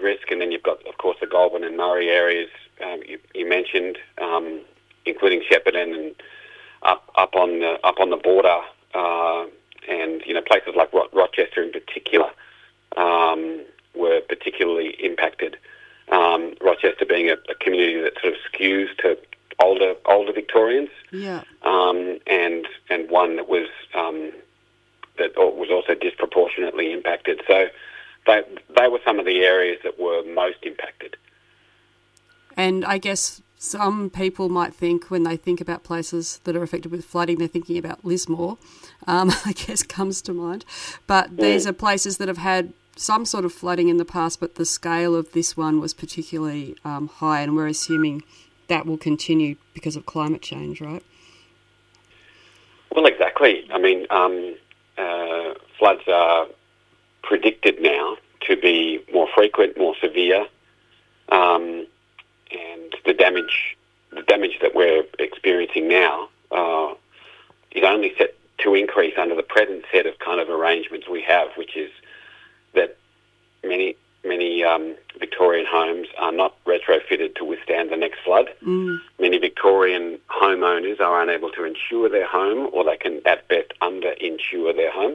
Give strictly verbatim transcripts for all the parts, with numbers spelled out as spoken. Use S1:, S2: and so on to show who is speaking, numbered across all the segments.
S1: risk. And then you've got, of course, the Goulburn and Murray areas um, you, you mentioned, um, including Shepparton and up up on the, up on the border, uh, and you know places like Ro- Rochester in particular um, were particularly impacted. Um, Rochester being a, a community that sort of skews to older older Victorians,
S2: yeah,
S1: um, and and one that was um, that was also disproportionately impacted. So they they were some of the areas that were most impacted.
S2: And I guess some people might think when they think about places that are affected with flooding, they're thinking about Lismore, um, I guess comes to mind. But these mm. are places that have had some sort of flooding in the past, but the scale of this one was particularly um, high, and we're assuming that will continue because of climate change, right?
S1: Well, exactly. I mean, um, uh, floods are predicted now to be more frequent, more severe, um, and the damage, the damage that we're experiencing now uh, is only set to increase under the present set of kind of arrangements we have, which is that many many um, Victorian homes are not retrofitted to withstand the next flood.
S2: Mm.
S1: Many Victorian homeowners are unable to insure their home, or they can at best under-insure their home.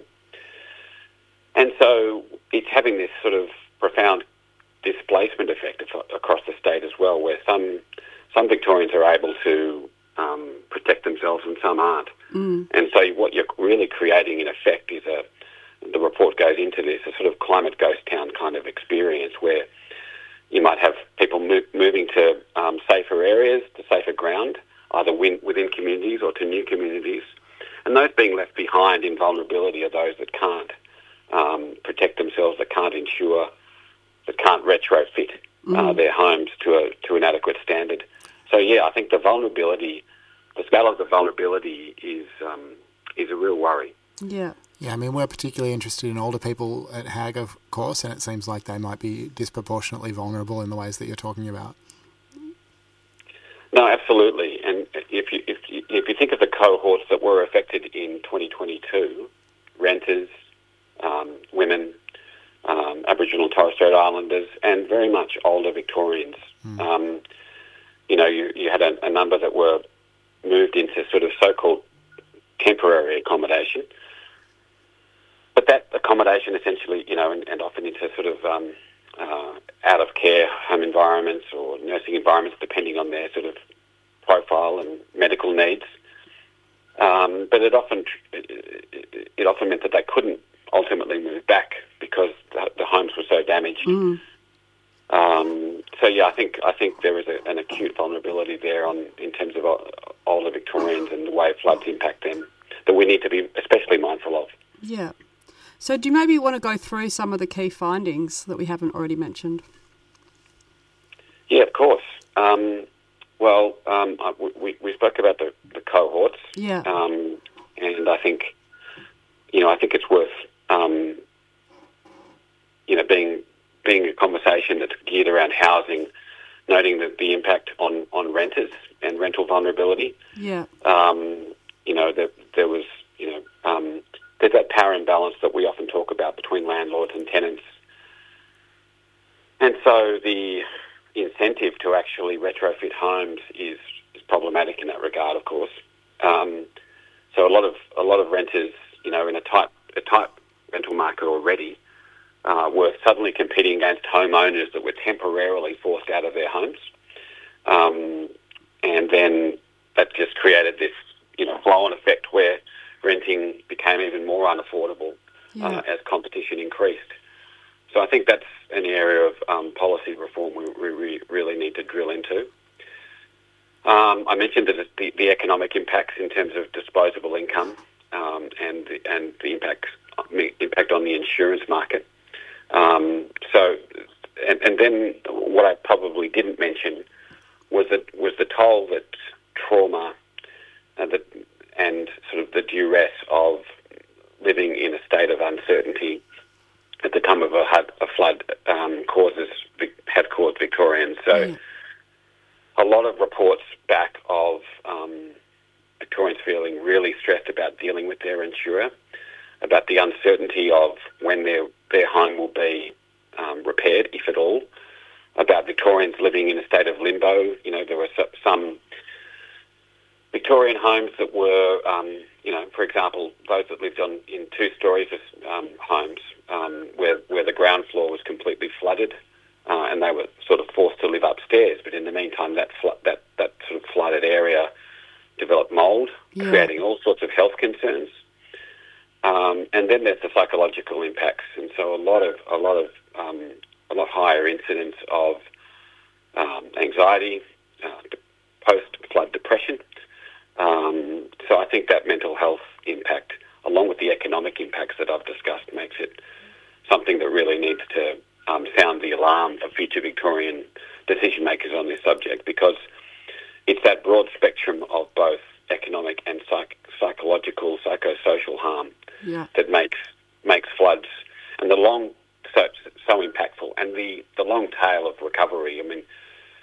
S1: And so it's having this sort of profound displacement effect across the state as well, where some some Victorians are able to um, protect themselves and some aren't.
S2: Mm.
S1: And so what you're really creating in effect is a, the report goes into this, a sort of climate ghost town kind of experience where you might have people move, moving to um, safer areas, to safer ground, either win, within communities or to new communities. And those being left behind in vulnerability are those that can't um, protect themselves, that can't insure, that can't retrofit
S2: mm.
S1: uh, their homes to a to an adequate standard. So yeah, I think the vulnerability, the scale of the vulnerability is um, is a real worry.
S2: Yeah.
S3: Yeah, I mean, we're particularly interested in older people at H A G, of course, and it seems like they might be disproportionately vulnerable in the ways that you're talking about.
S1: No, absolutely. And if you if you, if you think of the cohorts that were affected in twenty twenty-two, renters, um, women, um, Aboriginal and Torres Strait Islanders, and very much older Victorians,
S3: Mm.
S1: um, you know, you, you had a, a number that were moved into sort of so-called temporary accommodation. But that accommodation essentially, you know, and, and often into sort of um, uh, out-of-care home environments or nursing environments, depending on their sort of profile and medical needs. Um, but it often it, it often meant that they couldn't ultimately move back because the, the homes were so damaged.
S2: Mm.
S1: Um, so yeah, I think I think there is a, an acute vulnerability there on in terms of older Victorians and the way floods impact them that we need to be especially mindful of.
S2: Yeah. So do you maybe want to go through some of the key findings that we haven't already mentioned?
S1: Yeah, of course. Um, well, um, we, we spoke about the, the cohorts.
S2: Yeah.
S1: Um, and I think, you know, I think it's worth, um, you know, being being a conversation that's geared around housing, noting that the impact on, on renters and rental vulnerability.
S2: Yeah.
S1: Um, you know, there, there was, you know, um, there's that power imbalance that we often talk about between landlords and tenants. And so the incentive to actually retrofit homes is, is problematic in that regard, of course. Um, so a lot of a lot of renters, you know, in a tight a tight rental market already, uh, were suddenly competing against homeowners that were temporarily forced out of their homes, um, and then that just created this, you know, flow-on effect where renting became even more unaffordable
S2: Yeah.
S1: uh, as competition increased. So I think that's an area of um, policy reform we, we, we really need to drill into. Um, I mentioned that the, the economic impacts in terms of disposable income um, and the, and the impact impact on the insurance market. Um, so, and, and then what I probably didn't mention was that was the toll that trauma uh, that and sort of the duress of living in a state of uncertainty at the time of a, a flood um, causes have caused Victorians. So
S2: Yeah.
S1: a lot of reports back of um, Victorians feeling really stressed about dealing with their insurer, about the uncertainty of when their their home will be um, repaired, if at all, living in a state of limbo. You know, there were some Victorian homes that were, um, you know, for example, those that lived on in two stories um, homes um, where where the ground floor was completely flooded, uh, and they were sort of forced to live upstairs. But in the meantime, that fl- that that sort of flooded area developed mould, yeah. creating all sorts of health concerns. Um, and then there's the psychological impacts, and so a lot of a lot of um, a lot higher incidence of um, anxiety, uh, post-flood depression. Um, so I think that mental health impact, along with the economic impacts that I've discussed, makes it something that really needs to um, sound the alarm for future Victorian decision makers on this subject, because it's that broad spectrum of both economic and psych- psychological, psychosocial harm
S2: yeah.
S1: that makes makes floods and the long so so impactful, and the, the long tail of recovery. I mean,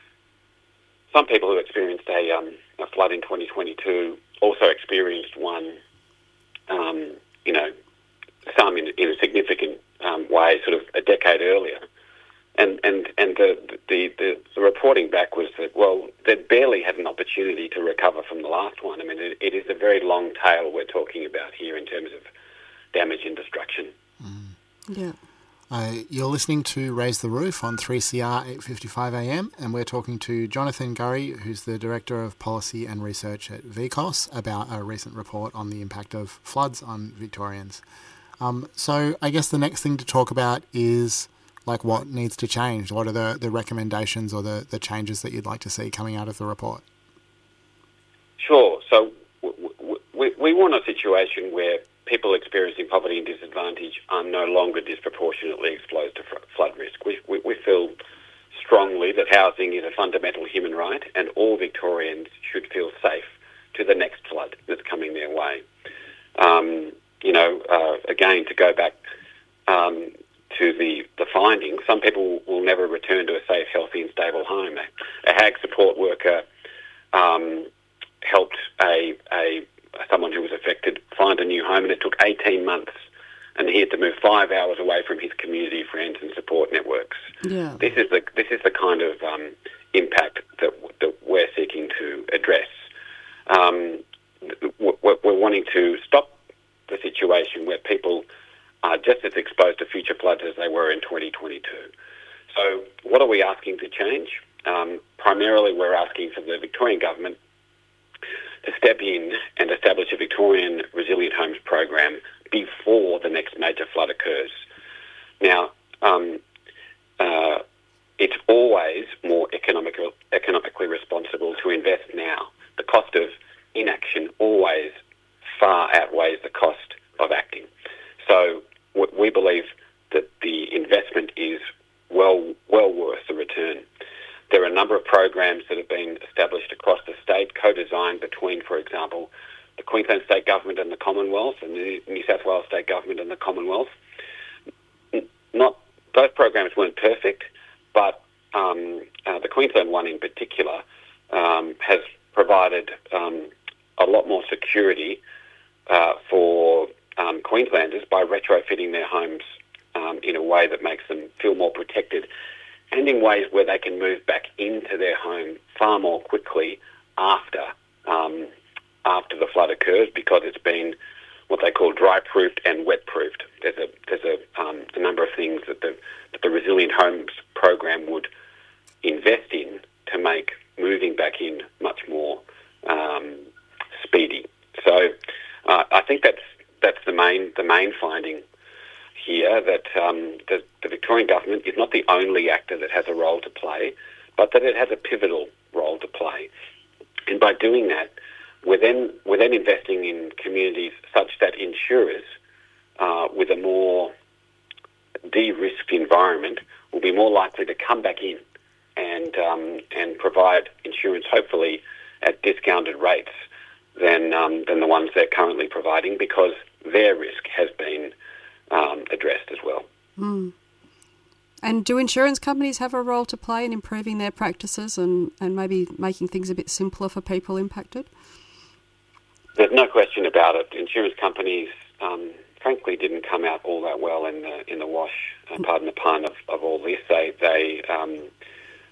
S1: some people who experienced a, um, a flood in twenty twenty-two also experienced one, um, you know, some in, in a significant um, way, sort of a decade earlier. And and and the, the the the reporting back was that, well, they barely had an opportunity to recover from the last one. I mean, it, it is a very long tail we're talking about here in terms of damage and destruction.
S3: Mm.
S2: Yeah.
S3: Uh, you're listening to Raise the Roof on three C R eight fifty-five A M, and we're talking to Jonathan Gurry, who's the Director of Policy and Research at V C O S, about a recent report on the impact of floods on Victorians. Um, so I guess the next thing to talk about is like what needs to change. What are the, the recommendations or the, the changes that you'd like to see coming out of the report?
S1: Sure. So w- w- we, we want a situation where people experiencing poverty and disadvantage are no longer disproportionately exposed to fr- flood risk. We, we, we feel strongly that housing is a fundamental human right, and all Victorians should feel safe to the next flood that's coming their way. Um, you know, uh, again, to go back um, to the, the findings, some people will never return to a safe, healthy and stable home. A, a H A G support worker um, helped a, a someone who was affected find a new home, and it took eighteen months, and he had to move five hours away from his community, friends and support networks.
S2: Yeah.
S1: This is the this is the kind of um, impact that, that we're seeking to address. Um, we're, we're wanting to stop the situation where people are just as exposed to future floods as they were in twenty twenty-two. So what are we asking to change? Um, primarily we're asking for the Victorian government to step in and establish a Victorian Resilient Homes program before the next major flood occurs. Now, um, uh, it's always more economical, economically responsible to invest now. The cost of inaction always far outweighs the cost of acting. So w- we believe that the investment is well well worth the return. There are a number of programs that have been established across the state, co-designed between, for example, the Queensland State Government and the Commonwealth, and the New South Wales State Government and the Commonwealth. Not both programs weren't perfect, but um, uh, the Queensland one in particular um, has provided um, a lot more security uh, for um, Queenslanders by retrofitting their homes um, in a way that makes them feel more protected, and in ways where they can move back into their home far more quickly after um, after the flood occurs, because it's been what they call dry-proofed and wet-proofed. There's a there's a, um, a number of things that the that the Resilient Homes program would invest in to make moving back in much more um, speedy. So uh, I think that's that's the main the main finding here, that um, the, the Victorian government is not the only actor that has a role to play, but that it has a pivotal role to play. And by doing that, we're then, we're then investing in communities such that insurers uh, with a more de-risked environment will be more likely to come back in and um, and provide insurance, hopefully at discounted rates than um, than the ones they're currently providing, because their risk has been Um, addressed as well.
S2: Mm. And do insurance companies have a role to play in improving their practices and, and maybe making things a bit simpler for people impacted?
S1: There's no question about it. Insurance companies, um, frankly, didn't come out all that well in the in the wash, uh, pardon the pun, of, of all this. They they um,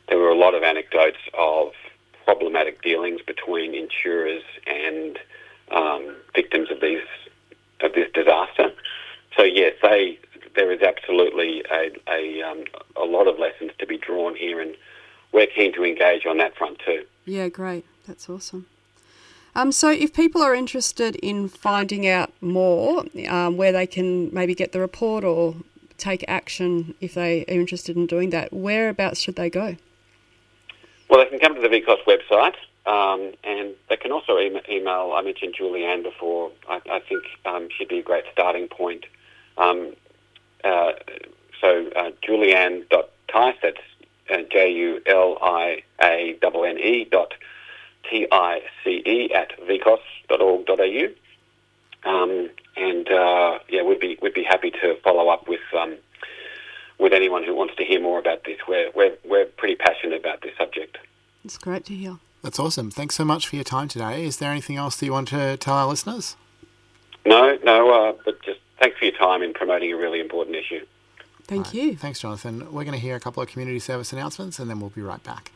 S1: there were a lot of anecdotes of problematic dealings between insurers and um, victims of these of this disaster. So yes, they there is absolutely a a, um, a lot of lessons to be drawn here, and we're keen to engage on that front too.
S2: Yeah, great. That's awesome. Um, so if people are interested in finding out more, um, where they can maybe get the report or take action if they are interested in doing that, whereabouts should they go?
S1: Well, they can come to the V C O S website, um, and they can also email, email, I mentioned Julianne before, I, I think um, she'd be a great starting point. Um, uh, so uh, julianne.tice, that's uh, J U L I A N N E dot T I C E at v c o s dot org dot a u. Um, and uh, yeah, we'd be we'd be happy to follow up with um, with anyone who wants to hear more about this. We're we're we're pretty passionate about this subject.
S2: It's great to hear.
S3: That's awesome. Thanks so much for your time today. Is there anything else that you want to tell our listeners?
S1: No, no, uh, but just thanks for your time in promoting a really important issue.
S2: Thank
S3: right.
S2: you.
S3: Thanks, Jonathan. We're going to hear a couple of community service announcements and then we'll be right back.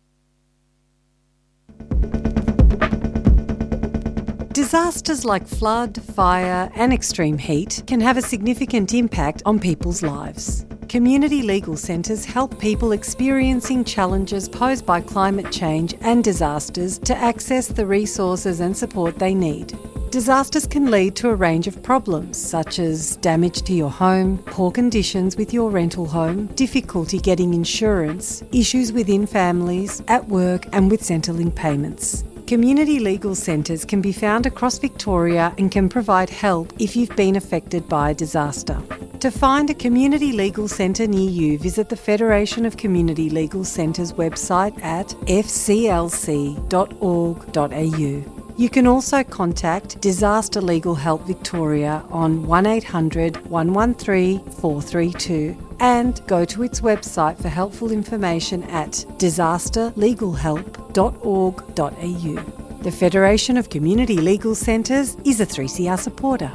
S4: Disasters like flood, fire and extreme heat can have a significant impact on people's lives. Community legal centres help people experiencing challenges posed by climate change and disasters to access the resources and support they need. Disasters can lead to a range of problems such as damage to your home, poor conditions with your rental home, difficulty getting insurance, issues within families, at work and with Centrelink payments. Community legal centres can be found across Victoria and can provide help if you've been affected by a disaster. To find a community legal centre near you, visit the Federation of Community Legal Centres website at f c l c dot org dot a u. You can also contact Disaster Legal Help Victoria on one eight hundred, one one three, four three two and go to its website for helpful information at disaster legal help dot org dot a u. The Federation of Community Legal Centres is a three C R supporter.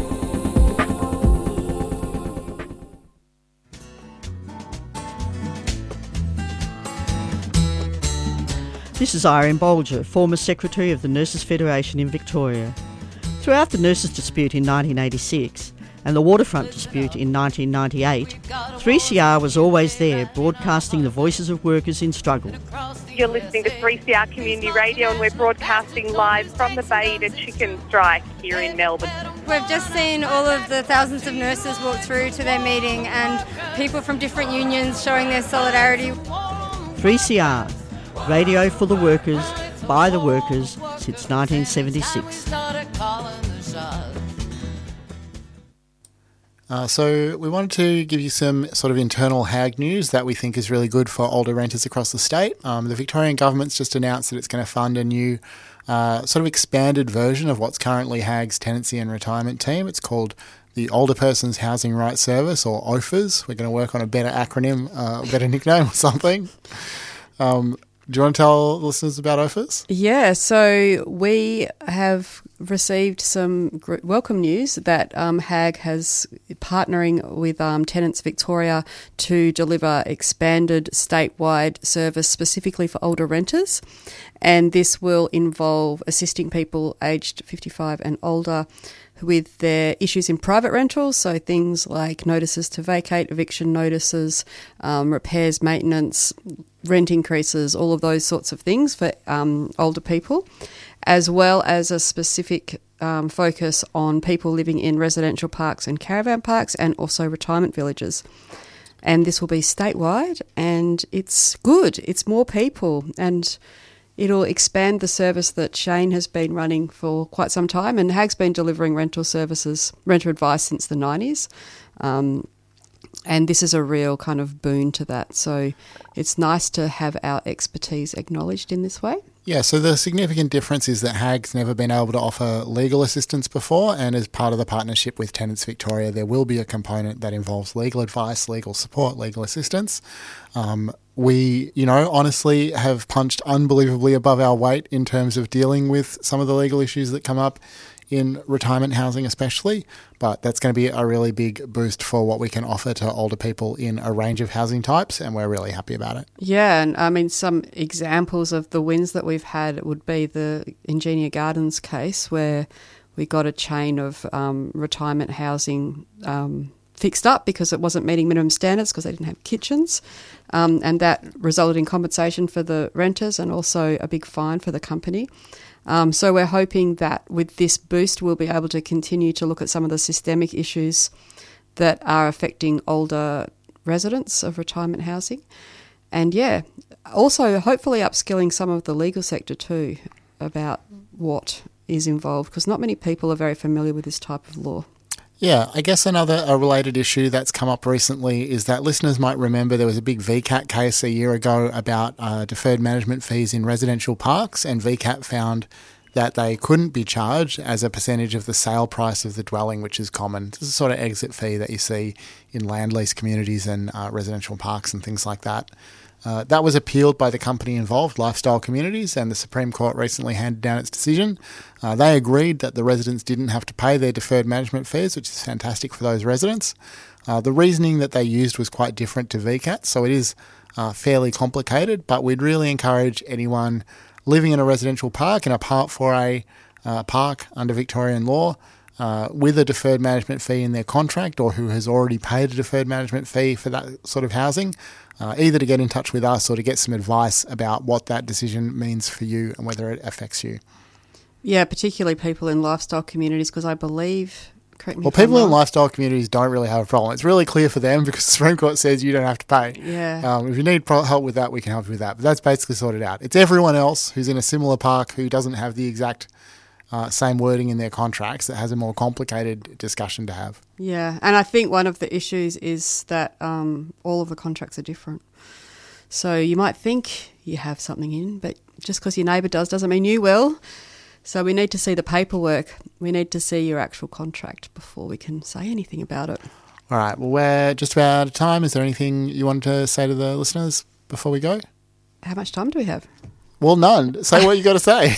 S5: This is Irene Bolger, former Secretary of the Nurses Federation in Victoria. Throughout the nurses dispute in nineteen eighty-six and the waterfront dispute in nineteen ninety-eight, three C R was always there, broadcasting the voices of workers in struggle.
S6: You're listening to three C R Community Radio and we're broadcasting live from the Bay-Eater Chicken Strike here in Melbourne.
S7: We've just seen all of the thousands of nurses walk through to their meeting and people from different unions showing their solidarity.
S5: three C R, radio for the workers, by the workers, since nineteen seventy-six.
S3: Uh, so we wanted to give you some sort of internal H A G news that we think is really good for older renters across the state. Um, the Victorian government's just announced that it's going to fund a new uh, sort of expanded version of what's currently H A G's tenancy and retirement team. It's called the Older Persons Housing Rights Service, or O F A S. We're going to work on a better acronym, uh, a better nickname or something. Um, do you want to tell listeners about O F A S?
S2: Yeah, so we have received some welcome news that um, H A G has partnering with um, Tenants Victoria to deliver expanded statewide service specifically for older renters, and this will involve assisting people aged fifty-five and older with their issues in private rentals, so things like notices to vacate, eviction notices, um, repairs, maintenance, rent increases, all of those sorts of things for um, older people, as well as a specific um, focus on people living in residential parks and caravan parks and also retirement villages. And this will be statewide, and it's good. It's more people, and it'll expand the service that Shane has been running for quite some time, and H A G's been delivering rental services, renter advice since the nineties. Um, and this is a real kind of boon to that. So it's nice to have our expertise acknowledged in this way.
S3: Yeah, so the significant difference is that H A G's never been able to offer legal assistance before, and as part of the partnership with Tenants Victoria, there will be a component that involves legal advice, legal support, legal assistance. Um, we, you know, honestly have punched unbelievably above our weight in terms of dealing with some of the legal issues that come up in retirement housing especially, but that's going to be a really big boost for what we can offer to older people in a range of housing types, and we're really happy about it.
S2: Yeah, and I mean, some examples of the wins that we've had would be the Ingenia Gardens case, where we got a chain of um, retirement housing um, fixed up because it wasn't meeting minimum standards because they didn't have kitchens, um, and that resulted in compensation for the renters and also a big fine for the company. Um, so we're hoping that with this boost we'll be able to continue to look at some of the systemic issues that are affecting older residents of retirement housing. And yeah, also hopefully upskilling some of the legal sector too about what is involved, because not many people are very familiar with this type of law.
S3: Yeah, I guess another a related issue that's come up recently is that listeners might remember there was a big V CAT case a year ago about uh, deferred management fees in residential parks, and V CAT found that they couldn't be charged as a percentage of the sale price of the dwelling, which is common. This is a sort of exit fee that you see in land lease communities and uh, residential parks and things like that. Uh, that was appealed by the company involved, Lifestyle Communities, and the Supreme Court recently handed down its decision. Uh, they agreed that the residents didn't have to pay their deferred management fees, which is fantastic for those residents. Uh, the reasoning that they used was quite different to V CAT, so it is uh, fairly complicated, but we'd really encourage anyone living in a residential park in a Part four A uh, park under Victorian law uh, with a deferred management fee in their contract, or who has already paid a deferred management fee for that sort of housing, Uh, either to get in touch with us or to get some advice about what that decision means for you and whether it affects you.
S2: Yeah, particularly people in lifestyle communities, because I believe... Correct me
S3: well,
S2: if I'm
S3: people in
S2: wrong.
S3: lifestyle communities don't really have a problem. It's really clear for them because the Supreme Court says you don't have to pay.
S2: Yeah.
S3: Um, if you need pro- help with that, we can help you with that. But that's basically sorted out. It's everyone else who's in a similar park who doesn't have the exact uh, same wording in their contracts that has a more complicated discussion to have.
S2: Yeah, and I think one of the issues is that um, all of the contracts are different. So you might think you have something in, but just because your neighbour does doesn't mean you will. So we need to see the paperwork. We need to see your actual contract before we can say anything about it.
S3: All right, well, we're just about out of time. Is there anything you want to say to the listeners before we go?
S2: How much time do we have?
S3: Well, none. Say what you got to say.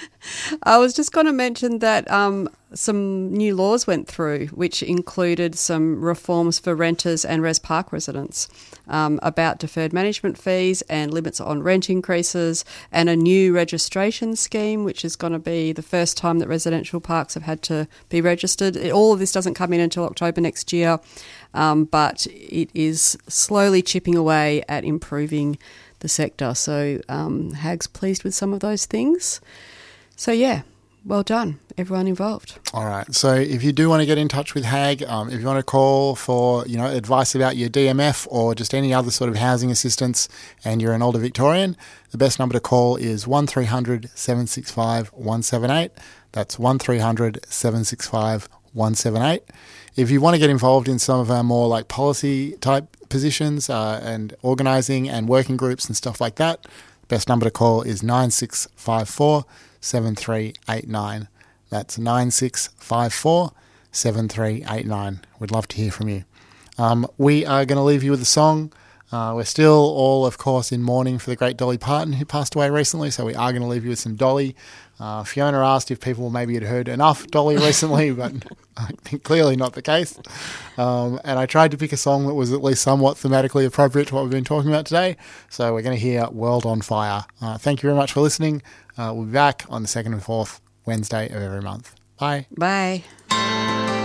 S2: I was just going to mention that um, some new laws went through, which included some reforms for renters and res park residents um, about deferred management fees and limits on rent increases, and a new registration scheme, which is going to be the first time that residential parks have had to be registered. It, all of this doesn't come in until October next year, um, but it is slowly chipping away at improving the sector. So um, Hag's pleased with some of those things. So, yeah, well done, everyone involved.
S3: All right. So if you do want to get in touch with Hag, um, if you want to call for, you know, advice about your D M F or just any other sort of housing assistance and you're an older Victorian, the best number to call is one three hundred seven six five one seven eight. That's one three hundred seven six five one seven eight. If you want to get involved in some of our more like policy type positions uh, and organising and working groups and stuff like that, the best number to call is nine six five four seven three eight nine. That's nine six five four seven three eight nine. We'd love to hear from you. Um, we are going to leave you with a song. Uh, we're still all, of course, in mourning for the great Dolly Parton, who passed away recently, so we are going to leave you with some Dolly. Uh, Fiona asked if people maybe had heard enough Dolly recently, but I think clearly not the case. Um, and I tried to pick a song that was at least somewhat thematically appropriate to what we've been talking about today, so we're going to hear World on Fire. Uh, thank you very much for listening. Uh, we'll be back on the second and fourth Wednesday of every month. Bye.
S2: Bye.